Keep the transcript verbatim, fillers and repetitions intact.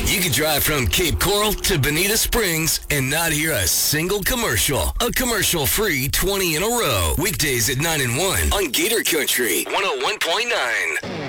You could drive from Cape Coral to Bonita Springs and not hear a single commercial. A commercial-free twenty in a row. Weekdays at nine and one on Gator Country one oh one point nine.